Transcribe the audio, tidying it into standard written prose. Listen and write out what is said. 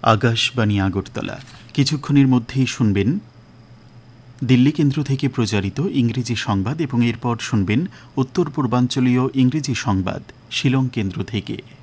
আকাশবাণী আগরতলা। কিছুক্ষণের মধ্যেই শুনবেন দিল্লি কেন্দ্র থেকে প্রচারিত ইংরেজি সংবাদ এবং এরপর শুনবেন উত্তর পূর্বাঞ্চলীয় ইংরেজি সংবাদ শিলং কেন্দ্র থেকে।